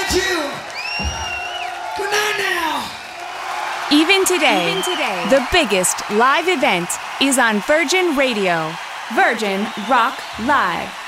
you. Good night now. Even today, the biggest live event is on Virgin Radio. Virgin Rock Live.